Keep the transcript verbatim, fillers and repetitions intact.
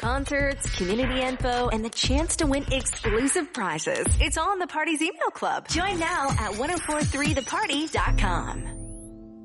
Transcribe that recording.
concerts, community info, and the chance to win exclusive prizes. It's all in the Party's email club. Join now at ten forty-three the party dot com.